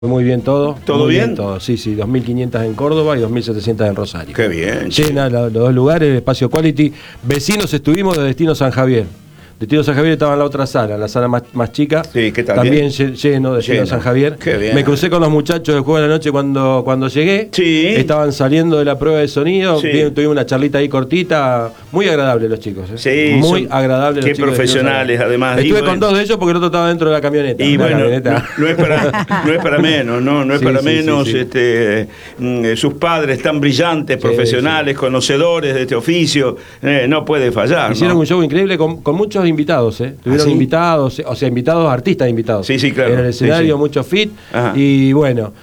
Muy bien todo. ¿Todo muy bien? Todo, sí, 2.500 en Córdoba y 2.700 en Rosario. Qué bien. Llena los dos lugares, espacio quality. Vecinos estuvimos de Destino San Javier. Destino San Javier estaba en la otra sala, en la sala más chica. Sí, ¿qué tal? También lleno de Destino San Javier. Qué bien. Me crucé con los muchachos del juego de la noche cuando llegué. Sí. Estaban saliendo de la prueba de sonido. Sí. Tuvimos una charlita ahí cortita. Muy agradable los chicos. Sí, muy agradable los qué chicos. Profesionales, además. Estuve con dos de ellos porque el otro estaba dentro de la camioneta. Y bueno, camioneta. no es para menos, no es Sí, para sí, menos. sí. Sus padres tan brillantes, profesionales, conocedores de este oficio, no puede fallar. Hicieron ¿no? un show increíble con muchos invitados, Tuvieron ¿sí? invitados, o sea, artistas invitados. Sí, claro. En el escenario, Sí. mucho fit. Ajá. Y bueno,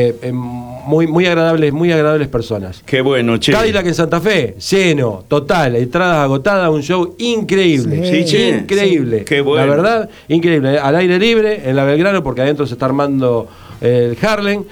muy agradables personas. Qué bueno, che. Cadillac en Santa Fe, lleno, total, entradas agotadas, un show increíble. Sí, che. Increíble. Sí. Qué bueno. La verdad, increíble. Al aire libre, en la Belgrano, porque adentro se está armando el Harlem.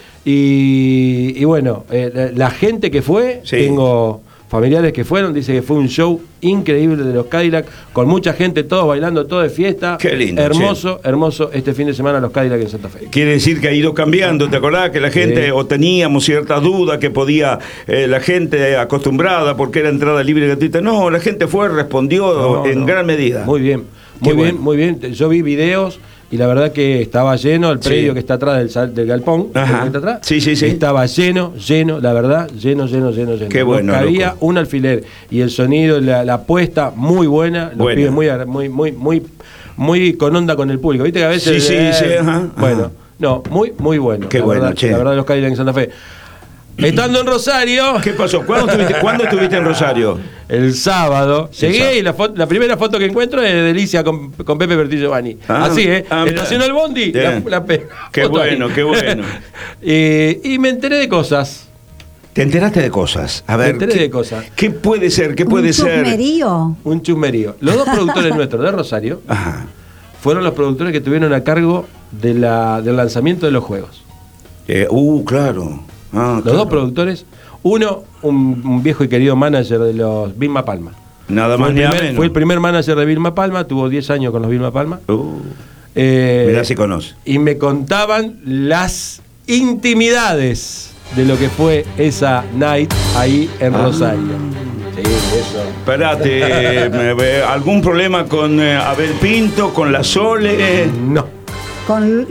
Y bueno, la gente que fue, Sí. tengo familiares que fueron, dice que fue un show increíble de los Cadillac, con mucha gente, todos bailando, todo de fiesta. Qué lindo, hermoso este fin de semana los Cadillac en Santa Fe. Quiere decir que ha ido cambiando, ¿te acordás? Que la gente, Sí. o teníamos cierta duda que podía, la gente acostumbrada, porque era entrada libre y gratuita. No, la gente respondió en gran medida. Muy bien, muy bien. Yo vi videos y la verdad que estaba lleno, el predio Sí. que está atrás del galpón, Ajá. que está atrás, Sí. estaba lleno, la verdad, lleno. Qué bueno, Había loco. un alfiler y el sonido, la apuesta muy buena, los Buena. pibes muy con onda con el público. Viste que a veces Sí, ajá. Bueno, no, muy bueno. Qué la bueno, verdad, che. la verdad los Cadillac en Santa Fe. Estando en Rosario. ¿Qué pasó? ¿Cuándo estuviste en Rosario? El sábado. Llegué sábado. y la primera foto que encuentro es de Delicia con Pepe Bertillo Bani. Ah, Así, mirá. estacionó el bondi, Bien. la Qué foto bueno, ahí. qué bueno. Y me enteré de cosas. ¿Te enteraste de cosas? A ver, Me enteré de cosas. ¿qué puede ser? ¿Qué puede ¿Un ser? chusmerío? Un chusmerío. Los dos productores nuestros de Rosario Ajá. fueron los productores que tuvieron a cargo del lanzamiento de los juegos. Claro. Los dos productores. Uno, un viejo y querido manager de los Vilma Palma. Nada más ni nada menos. Fue el primer manager de Vilma Palma, tuvo 10 años con los Vilma Palma. Mirá si conoce. Y me contaban las intimidades de lo que fue esa night ahí en Rosario. Sí, eso. Espérate, ¿algún problema con Abel Pinto, con la Sole? No. Con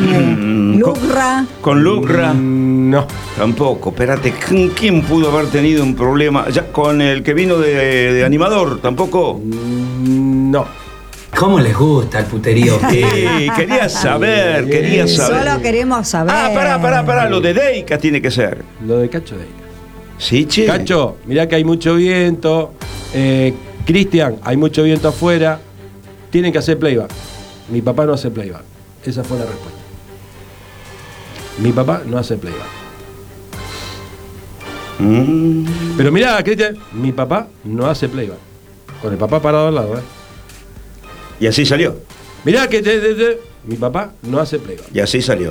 Lucra. ¿Con Lucra? No. Tampoco. Espérate, ¿quién pudo haber tenido un problema? Ya, ¿con el que vino de animador? ¿Tampoco? No. ¿Cómo les gusta el puterío? Quería saber. Solo queremos saber. Pará, lo de Deica tiene que ser. Lo de Cacho Deika. Sí, che. Cacho, mirá que hay mucho viento. Cristian, hay mucho viento afuera. Tienen que hacer playback. Mi papá no hace playback. Esa fue la respuesta. Mi papá no hace playback. Pero mirá, Cristian, mi papá no hace playback. Con el papá parado al lado, Y así salió. Mirá que mi papá no hace playback. Y así salió.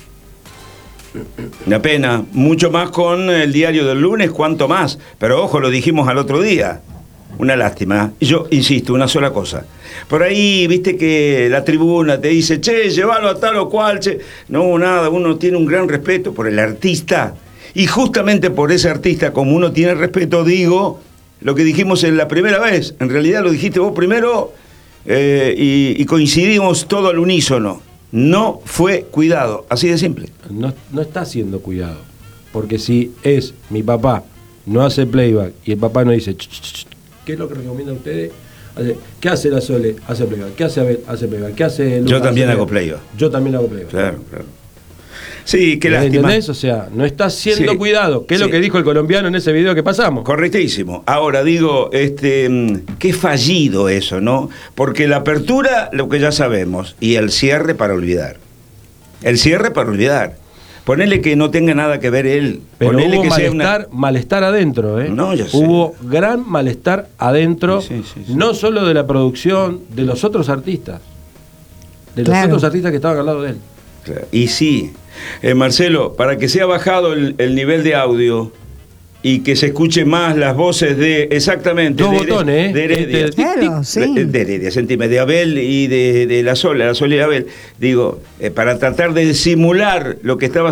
Una pena. Mucho más con el diario del lunes, cuanto más. Pero ojo, lo dijimos al otro día. Una lástima. Y yo insisto, una sola cosa. Por ahí, viste que la tribuna te dice, che, llévalo a tal o cual, che. No, nada, uno tiene un gran respeto por el artista. Y justamente por ese artista, como uno tiene respeto, digo lo que dijimos en la primera vez. En realidad lo dijiste vos primero y coincidimos todo al unísono. No fue cuidado, así de simple. No está siendo cuidado. Porque si es mi papá, no hace playback y el papá no dice, ¿qué es lo que recomiendan ustedes? ¿Qué hace la Sole? Hace playback. ¿Qué hace Abel? Hace playback. ¿Qué hace Lucas? Yo también hago playback. Yo también hago playback. Claro. Sí, qué lástima. ¿Entendés? O sea, no está siendo Sí, cuidado. ¿Qué es sí. lo que dijo el colombiano en ese video que pasamos? Correctísimo. Ahora digo, qué fallido eso, ¿no? Porque la apertura, lo que ya sabemos, y el cierre para olvidar. El cierre para olvidar. Ponele que no tenga nada que ver él. Pero Ponele hubo que malestar adentro, ¿eh? No, ya sé. Hubo gran malestar adentro, Sí. no solo de la producción, de los otros artistas. De los Claro. otros artistas que estaban al lado de él. Claro. Y sí. Marcelo, para que sea bajado el nivel de audio, y que se escuche más las voces de, exactamente, Dos de botones, de Heredia. Claro, sí. De Heredia, sentime, de Abel y de la Sola y Abel. Digo, para tratar de simular lo que estaba